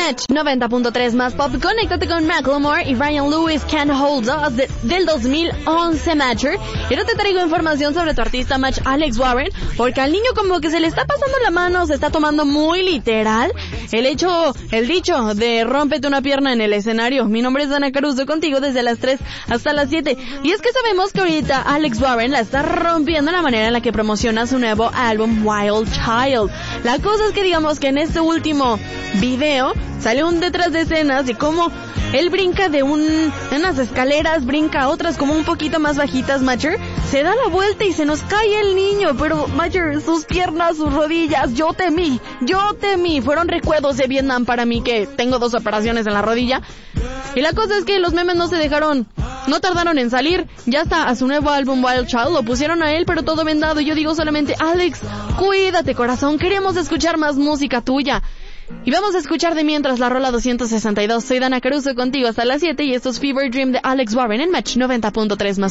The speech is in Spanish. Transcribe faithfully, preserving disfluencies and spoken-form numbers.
Match noventa punto tres más pop. Conéctate con Macklemore y Ryan Lewis, Can't Hold Us, de, del dos mil once, Matcher. Y ahora te traigo información sobre tu artista Match, Alex Warren, porque al niño como que se le está pasando la mano, se está tomando muy literal el hecho, el dicho de rómpete una pierna en el escenario. Mi nombre es Dana Caruso, contigo desde las tres hasta las siete. Y es que sabemos que ahorita Alex Warren la está rompiendo la manera en la que promociona su nuevo álbum Wild Child. La cosa es que digamos que en este último video sale un detrás de escenas de cómo él brinca de un, unas escaleras, brinca a otras como un poquito más bajitas, Matcher, se da la vuelta y se nos cae el niño, pero Matcher, sus piernas, sus rodillas, yo temí, yo temí, fueron recuerdos de Vietnam para mí, que tengo dos operaciones en la rodilla. Y la cosa es que los memes no se dejaron, no tardaron en salir, ya está a su nuevo álbum Wild Child, lo pusieron a él, pero todo vendado. Y yo digo solamente, Alex, cuídate corazón, queremos escuchar más música tuya. Y vamos a escuchar de mientras la rola doscientos sesenta y dos. Soy Dana Caruso, contigo hasta las siete, y esto es Fever Dream de Alex Warren en Match noventa punto tres más.